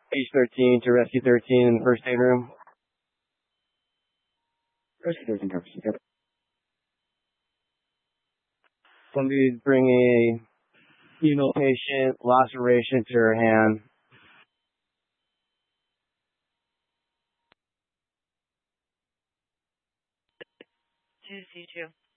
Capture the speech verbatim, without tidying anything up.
Page thirteen to rescue thirteen in the first aid room. Rescue thirteen covers. Yep. Somebody's bringing a female patient, laceration to her hand. two C two.